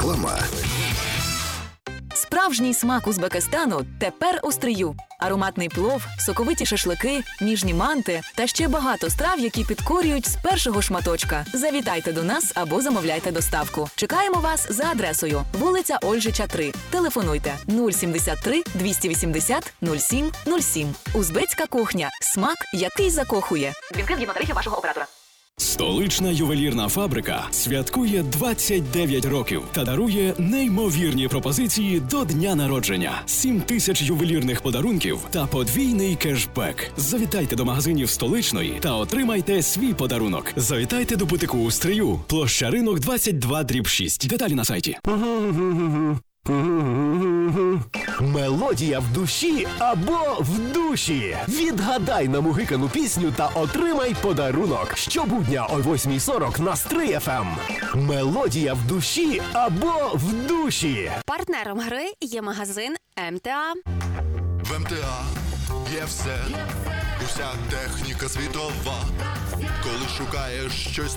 Реклама. Справжній смак Узбекистану тепер у Стрию. Ароматний плов, соковиті шашлики, ніжні манти та ще багато страв, які підкорюють з першого шматочка. Завітайте до нас або замовляйте доставку. Чекаємо вас за адресою: вулиця Ольжича, 3. Телефонуйте 073 280 07 07. Узбецька кухня. Смак, який закохує. Відкрив згідно тарифів вашого оператора. Столична ювелірна фабрика святкує 29 років та дарує неймовірні пропозиції до дня народження. 7 тисяч ювелірних подарунків та подвійний кешбек. Завітайте до магазинів Столичної та отримайте свій подарунок. Завітайте до бутику у Стрию, площа Ринок 22/6. Деталі на сайті. Мелодія в душі або в душі. Відгадай намугикану пісню та отримай подарунок. Щобудня о 8:40 на Стрий ФМ. Мелодія в душі або в душі. Партнером гри є магазин МТА. В МТА є все, уся техніка світова. Коли шукаєш щось